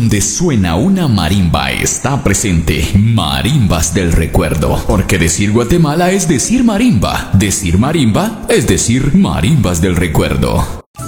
donde suena una marimba está presente. Marimbas del recuerdo. Porque decir Guatemala es decir marimba es decir marimbas del recuerdo.